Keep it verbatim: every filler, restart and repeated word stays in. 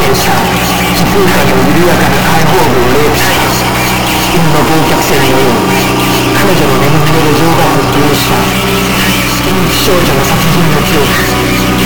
現した時空間の緩やかな解放部を霊体君の忘却船のように彼女の眠っている情が復旧した少女の殺人の記憶